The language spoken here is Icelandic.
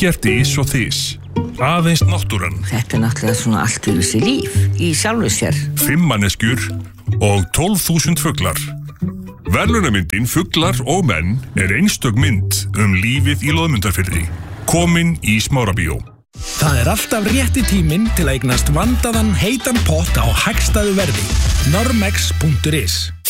Ekkert ís og þís. Aðeins náttúran. Þetta náttúrulega svona allt yfir sig líf í sjálfu sér. 5 manneskjur og 12.000 fuglar. Verðlaunamyndin Fuglar og menn einstök mynd lífið í Loðmundarfirði. Komin í Smárabíó. Það alltaf rétti tíminn til að eignast vandaðan heitan pott á hagstæðu verði. Normex.is